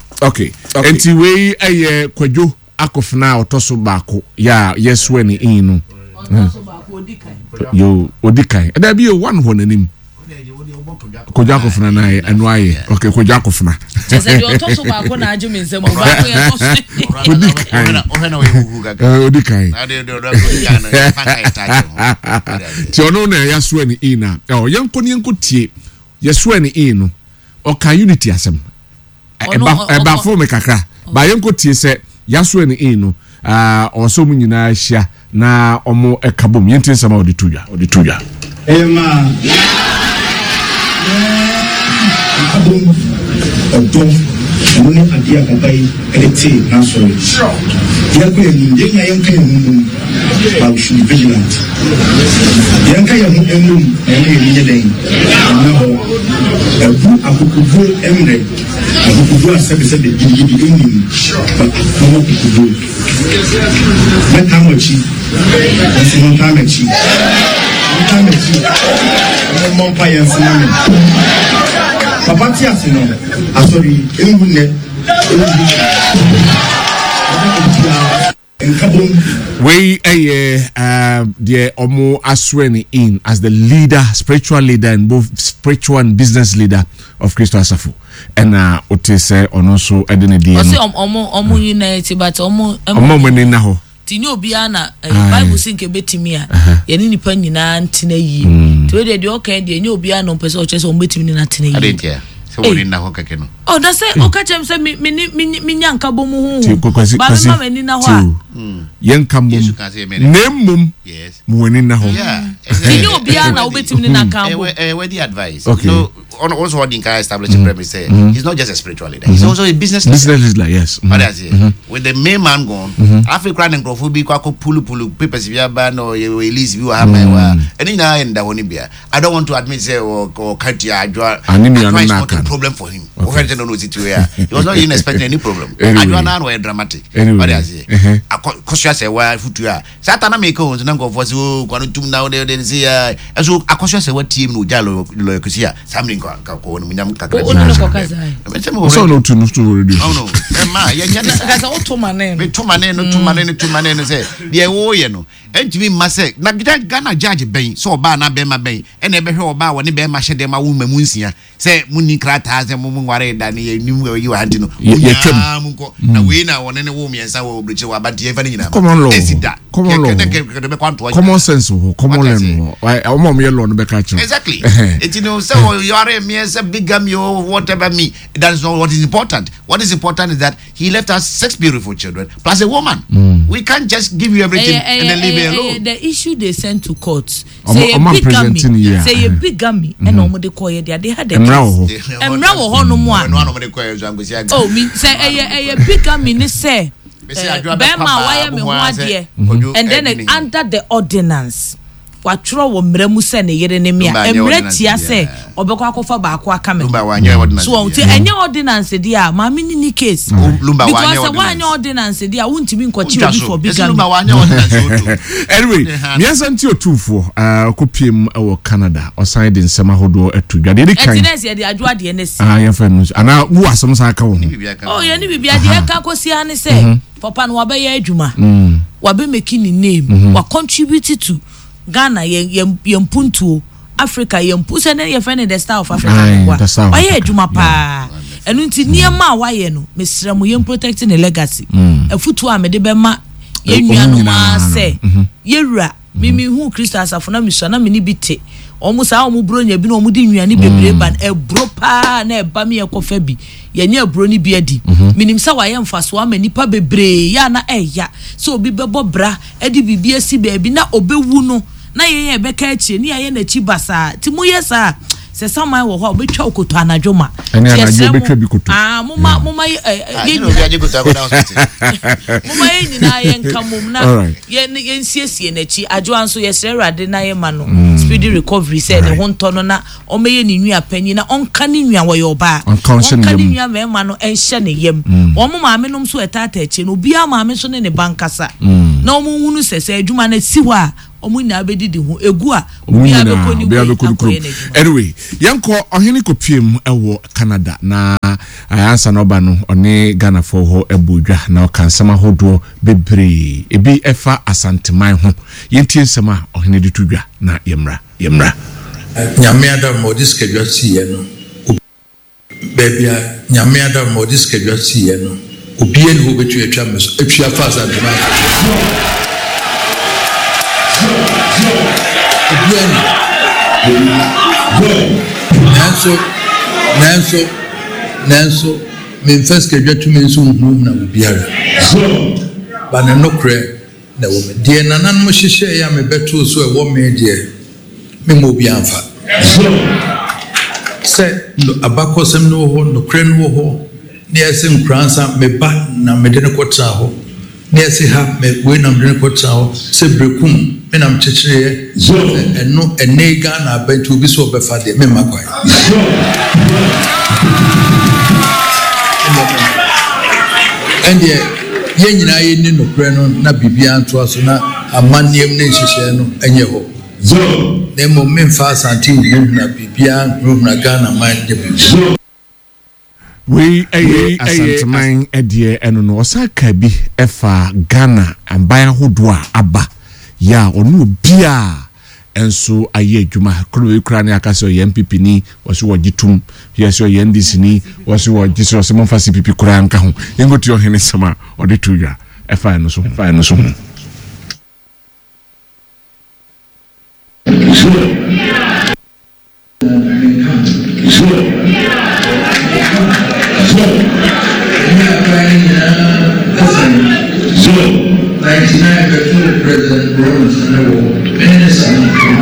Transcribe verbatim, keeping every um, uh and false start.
Okay. Okay. Enti we eye kwadwo akofna otoso baako ya yesu ani inu. Otoso baako odikai. Yo odikai. Ada bi o one ho nanim. Kwadwo akofna na anu aye. Okay, kwadwo akofna. Jese di otoso baako na aju mi nsem baako ye toso. Odikai. Ohena we hugu gaga. Odikai. Ade do do odikai na fanka itaje. Ti ono na yesu ani ina. Eh yenko ni yenko tie. Yesu ani inu. Oka unity asem. Eba eba fo me kakra ba yenko tie se yaso ani inu ah oso mu nyina hia na omo ekabom yentin sama odi tuya odi tuya ema ekabom odo oni adia kabai elete na so yanko eni yenya yanko eni ba we should be vigilant yanko eni eni eni yeden na ho ebu akukubu emre akukubu asabe sabe bibi eni ba akukubu metamochi esi metamochi metamochi mo pa yansina papa ti asino asori enhunne we eh uh the omo asweni in as the leader, spiritual leader, and both spiritual and business leader of Christo Asafo. And uh otese onoso edene di o se omo omo unite but omo omo meni na ho ti ni obi ana Bible sin ke betimi a ye ni nipa nyina ntena yi to de de o kan de nye obi ana mpese o chese o betimi na ntena yi adentia se woni na ho kake no oh da say o ka chem say mi mi nyanka bo mu hu ba ma meni na ho a yenka mum nemmum yes mu woni na ho yeah ti ni obi ana o betimi na kan bo eh we the advice okay. So on also what the guy established mm. premise say mm-hmm. he's not just a spiritual leader, he's mm-hmm. also a business leader. Business leader, yes. But that's it. With the main man gone, Africa and Grofobia kwako pulu pulu papers via ban or release view have my any now in the Honibia. I don't want to admit say or or Katia Adwa not a problem for him. Okay. He was not even expecting any problem. Adwa now were dramatic. But that's it. I cautious say why futua. Satana make on the go for so going to now they say uh so I cautious say what team no jalo lokusia something kako minyam kakra so no to no to already oh no ma ya nya kaza otomane me tomane no tomane no tomane no say de wo ye no entimi ma say na Ghana judge ben so oba na be ma ben e na ebe hwe oba wo ne be ma hyede ma wo mamu nsia say muni krata say mu nware da ne nim yi wa handi no ya munko na we na wo ne ne wo miensa wo obreche wa ba de fa ne nyina common law common law common sense ho common law o mo me law no be ka kire exactly it you know so you are me as a bigamy or whatever me that is not what is important. What is important is that he left us six beautiful children plus a woman. Mm. We can't just give you everything uh, uh, and then leave uh, it alone. Uh, the issue they sent to court say a bigamy say a bigamy and no more they call it they had the case and now no more oh me say a bigamy ni say Bema why me ho ade and then under the ordinance watro wo mremu se ne yere ne mia emretia se obekwa akofa ba akwa aka me so ti enye ordinance dia ma me ni case because wanya ordinance dia wuntimi nkochi obi for bigamy anyway miansa nti otufo uh kopiem e Canada oside de nsema hodo atudwa de kan etinese ye de adwa de ne si ah ye fa no ana wu asem sa aka wo oh ye ni bibia de ka kosia ne se papa no wabe ye adwuma wabe make ni name wa contribute to Ghana yempuntuo Africa yempuse ne ye friend the star of Africa wa why adwuma pa enu nti niema waye no mesramu yem protecting the legacy afutu a me de be ma ye nuanu ma se yewura mimi hu Christo Asafo na misua na me ni bite omu sa omu bronya bi na omu di nuane bebre ban ebro pa na eba me ekofa bi ye nya ebro ni bi adi minim sa waye mfaso ama nipa bebre ya na eya so obi bebo bra edi bibi asi ba bi na obewu no na ye ye be ka achie ni ye na chi basa ti mu yesa se saman wo ho obetwa okoto anadwoma ti ese betwa bi koto ah muma muma ye ye no bi ajekoto akoda hospital muma ye nyina ye nkamum na ye ye nsiesie na chi adwo anso ye sere rade na ye ma no speedy recovery say ne ho nto no na o meye ni nua panyi na onka ni nua wo ye oba onka ni nua me ma no enhye ne yem wo mo maame nom so etata eche no bia maame so ne ne bankasa na o mo hunu sese adwuma na si ho a omu na abedidi ho egu a obi abekoni we anyway yanko ohene kopiem ewo Canada na ansa no ba no one Ghana for ho ebodwa na okansama hodo bebre ebi efa asanteman ho yentie nsema ohene ditudwa na yemra yemra nyame adam modis kedwa siye no bebia nyame adam modis kedwa siye no obi en ho betu atwa meso atwa fa asanteman obi Nanso, Nanso, Nanso, men first kedwa tumi nso nhum na obiara. Ba na nokre na wo me. Die nanan mo hihye ya me beto so e wo me die. Me mo bi anfa. Se abakosem no ho nokre no ho. Ne asem kransa me ba na me de ne kwota ho. Ne ase ha me we na me de ne kwota ho. Se brekum me na mchechire eno enega na abantu bi so befa de me makwai and ye ye nyina ye ni nokre no na bibia anto aso na amaniem ne nhihye no enye ho zo na mo memfa asante hu na bibia hu na Ghana man de bi we aye asanteman edie eno no osaka bi efa Ghana amban hodo a aba ya onu bia enso aye adwuma kro ekura ne akaso ye M P P ni woso wogitum yeso ye N D C ni woso wogiso se monfa C P P kura nka ho yengoti ohene sama ode tuya efa no so efa no so ninety-nine, the President Robinson,